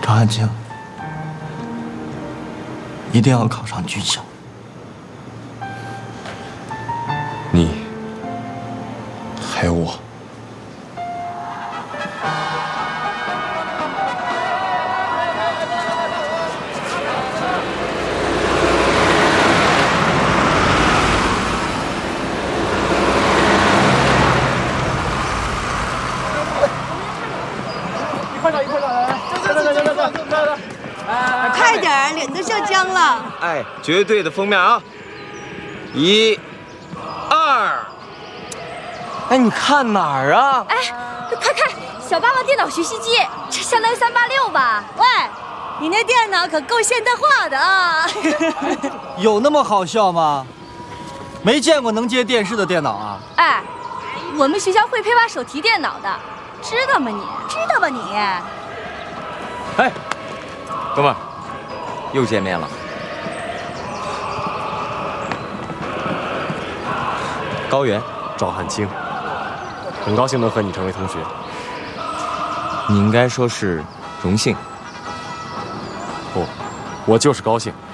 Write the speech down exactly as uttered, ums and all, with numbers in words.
张汉卿，一定要考上军校。 你，还有我。 快点儿，脸都笑僵了。 哎，绝对的封面啊！一、二。哎，你看哪儿啊？ 哎，快看，小霸王电脑学习机，这相当于三八六吧？ 喂，你那电脑可够现代化的啊！ 有那么好笑吗？没见过能接电视的电脑啊！ 哎，我们学校会配发手提电脑的，知道吗你？ 知道吧你？ 哎，哥们儿，又见面了。高原， 赵汉卿，很高兴能和你成为同学。 你应该说是荣幸。 不，我就是高兴。